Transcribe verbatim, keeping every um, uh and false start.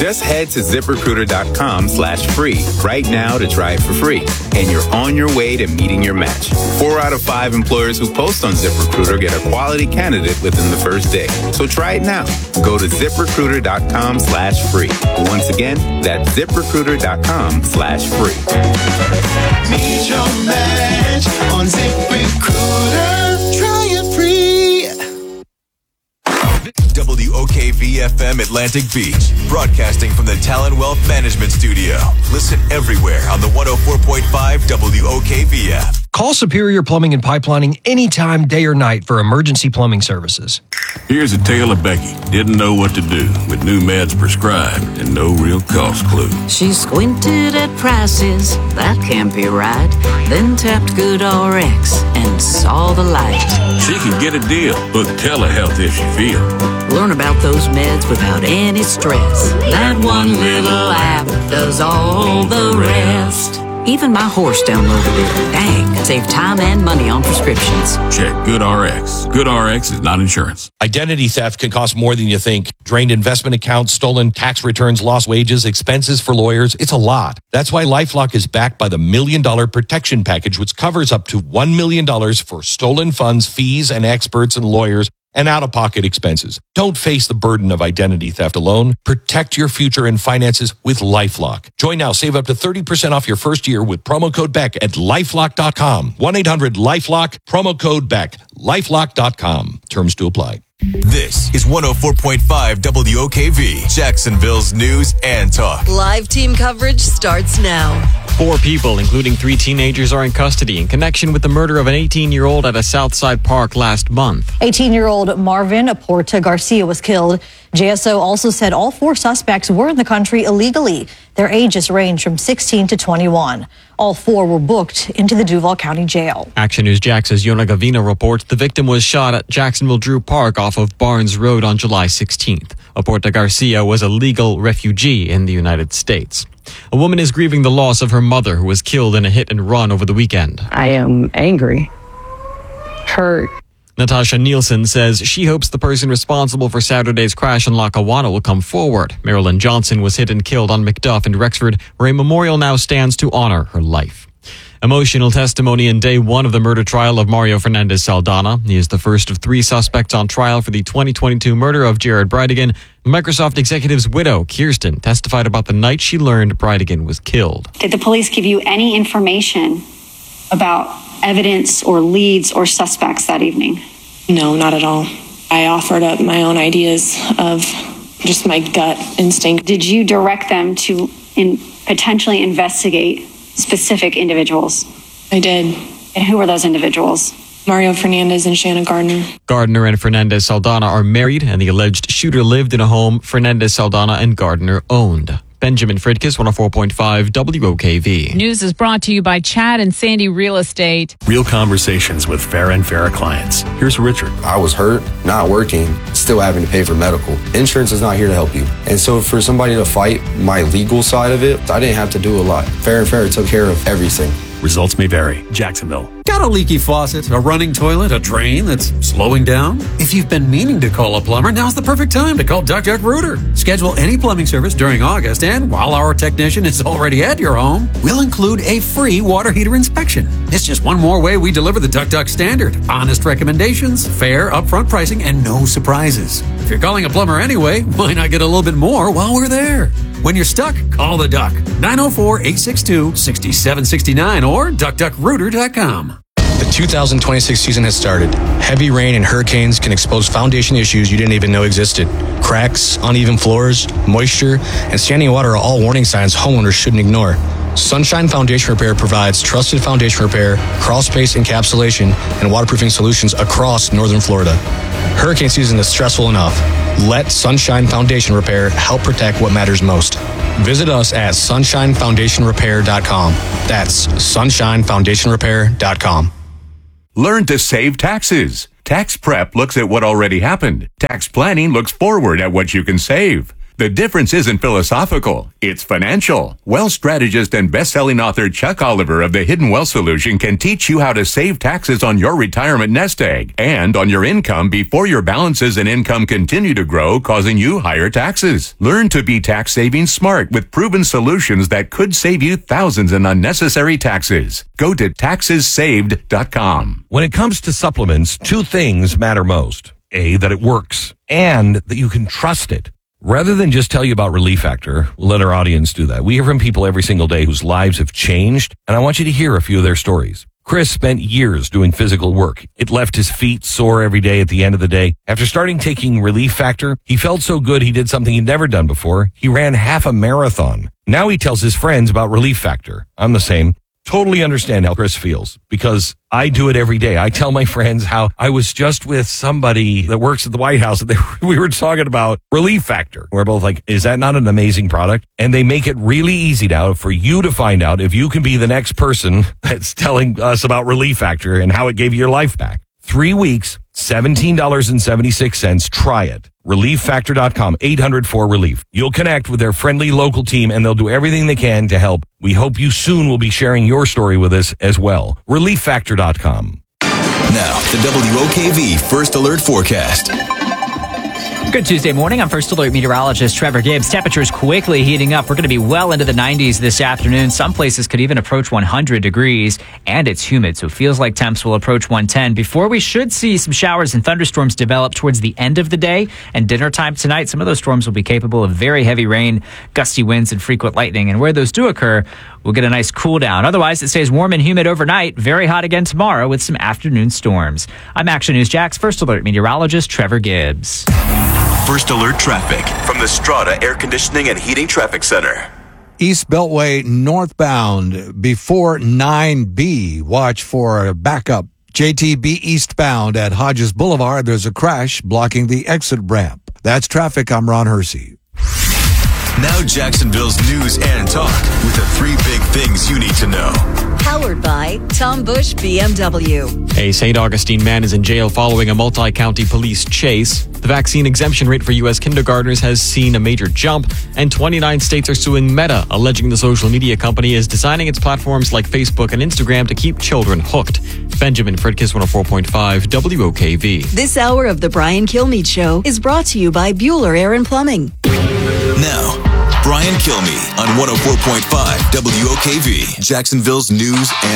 Just head to ZipRecruiter.com slash free right now to try it for free. And you're on your way to meeting your match. Four out of five employers who post on ZipRecruiter get a quality candidate within the first day. So try it now. Go to ZipRecruiter.com slash free. Once again, that's ZipRecruiter.com slash free. Meet your match on ZipRecruiter. Try it free. W O K V F M Atlantic Beach, broadcasting from the Talon Wealth Management Studio. Listen everywhere on the one oh four point five W O K V F. Call Superior Plumbing and Pipelining anytime, day or night, for emergency plumbing services. Here's a tale of Becky. Didn't know what to do with new meds prescribed and no real cost clue. She squinted at prices, that can't be right. Then tapped GoodRx and saw the light. She can get a deal, book telehealth if she feels. Learn about those meds without any stress. That one little app does all the rest. Even my horse downloaded it. Dang, save time and money on prescriptions. Check GoodRx. GoodRx is not insurance. Identity theft can cost more than you think. Drained investment accounts, stolen tax returns, lost wages, expenses for lawyers. It's a lot. That's why LifeLock is backed by the Million Dollar Protection Package, which covers up to one million dollars for stolen funds, fees, and experts and lawyers, and out-of-pocket expenses. Don't face the burden of identity theft alone. Protect your future and finances with LifeLock. Join now. Save up to thirty percent off your first year with promo code Beck at lifelock dot com. one eight hundred lifelock, promo code Beck. lifelock dot com. Terms to apply. This is one oh four point five W O K V, Jacksonville's news and talk. Live team coverage starts now. Four people, including three teenagers, are in custody in connection with the murder of an eighteen-year-old at a Southside park last month. eighteen-year-old Marvin Aporta Garcia was killed. J S O also said all four suspects were in the country illegally. Their ages range from sixteen to twenty-one. All four were booked into the Duval County Jail. Action News Jax's Yona Gavina reports the victim was shot at Jacksonville Drew Park off of Barnes Road on July sixteenth. Aporta Garcia was a legal refugee in the United States. A woman is grieving the loss of her mother, who was killed in a hit and run over the weekend. I am angry, hurt. Natasha Nielsen says she hopes the person responsible for Saturday's crash in Lackawanna will come forward. Marilyn Johnson was hit and killed on McDuff in Rexford, where a memorial now stands to honor her life. Emotional testimony in day one of the murder trial of Mario Fernandez Saldana. He is the first of three suspects on trial for the twenty twenty-two murder of Jared Bridegan. Microsoft executive's widow, Kirsten, testified about the night she learned Bridegan was killed. Did the police give you any information about evidence or leads or suspects that evening? No, not at all. I offered up my own ideas of just my gut instinct. Did you direct them to in potentially investigate specific individuals? I did. And who were those individuals? Mario Fernandez and Shanna Gardner. Gardner and Fernandez Saldana are married, and the alleged shooter lived in a home Fernandez Saldana and Gardner owned. Benjamin Fridkes, one oh four point five W O K V. News is brought to you by Chad and Sandy Real Estate. Real conversations with Farah and Farah clients. Here's Richard. I was hurt, not working, still having to pay for medical. Insurance is not here to help you. And so for somebody to fight my legal side of it, I didn't have to do a lot. Farah and Farah took care of everything. Results may vary. Jacksonville. Got a leaky faucet, a running toilet, a drain that's slowing down? If you've been meaning to call a plumber, now's the perfect time to call Duck Duck Rooter. Schedule any plumbing service during August, and while our technician is already at your home, we'll include a free water heater inspection. It's just one more way we deliver the Duck Duck standard. Honest recommendations, fair upfront pricing, and no surprises. If you're calling a plumber anyway, why not get a little bit more while we're there? When you're stuck, call the Duck. nine oh four, eight six two, six seven six nine or duck duck rooter dot com. The two thousand twenty-six season has started. Heavy rain and hurricanes can expose foundation issues you didn't even know existed. Cracks, uneven floors, moisture, and standing water are all warning signs homeowners shouldn't ignore. Sunshine Foundation Repair provides trusted foundation repair, crawl space encapsulation, and waterproofing solutions across northern Florida. Hurricane season is stressful enough. Let Sunshine Foundation Repair help protect what matters most. Visit us at sunshine foundation repair dot com. That's sunshine foundation repair dot com. Learn to save taxes. Tax prep looks at what already happened. Tax planning looks forward at what you can save. The difference isn't philosophical, it's financial. Wealth strategist and best-selling author Chuck Oliver of The Hidden Wealth Solution can teach you how to save taxes on your retirement nest egg and on your income before your balances and income continue to grow, causing you higher taxes. Learn to be tax saving smart with proven solutions that could save you thousands in unnecessary taxes. Go to taxes saved dot com. When it comes to supplements, two things matter most. A, that it works, and that you can trust it. Rather than just tell you about Relief Factor, we'll let our audience do that. We hear from people every single day whose lives have changed, and I want you to hear a few of their stories. Chris spent years doing physical work. It left his feet sore every day at the end of the day. After starting taking Relief Factor, he felt so good he did something he'd never done before. He ran half a marathon. Now he tells his friends about Relief Factor. I'm the same. Totally understand how Chris feels because I do it every day. I tell my friends how I was just with somebody that works at the White House and they, we were talking about Relief Factor. We're both like, is that not an amazing product? And they make it really easy now for you to find out if you can be the next person that's telling us about Relief Factor and how it gave you your life back. Three weeks, seventeen dollars and seventy-six cents. Try it. relief factor dot com, eight hundred four relief. You'll connect with their friendly local team and they'll do everything they can to help. We hope you soon will be sharing your story with us as well. relief factor dot com. Now, the W O K V First Alert Forecast. Good Tuesday morning. I'm First Alert meteorologist Trevor Gibbs. Temperatures quickly heating up. We're going to be well into the nineties this afternoon. Some places could even approach one hundred degrees, and it's humid, so it feels like temps will approach one ten. Before we should see some showers and thunderstorms develop towards the end of the day and dinner time tonight. Some of those storms will be capable of very heavy rain, gusty winds, and frequent lightning. And where those do occur, we'll get a nice cool down. Otherwise, it stays warm and humid overnight. Very hot again tomorrow with some afternoon storms. I'm Action News Jack's First Alert meteorologist Trevor Gibbs. First Alert traffic from the Strata Air Conditioning and Heating Traffic Center. East Beltway northbound before nine B. Watch for a backup. J T B eastbound at Hodges Boulevard. There's a crash blocking the exit ramp. That's traffic. I'm Ron Hersey. Now Jacksonville's news and talk with the three big things you need to know. Powered by Tom Bush B M W. A Saint Augustine man is in jail following a multi-county police chase. The vaccine exemption rate for U S kindergartners has seen a major jump, and twenty-nine states are suing Meta, alleging the social media company is designing its platforms like Facebook and Instagram to keep children hooked. Benjamin Fredkiss, one oh four point five W O K V. This hour of the Brian Kilmeade Show is brought to you by Bueller Air and Plumbing. Now, Brian Kilmeade on one oh four point five W O K V, Jacksonville's news and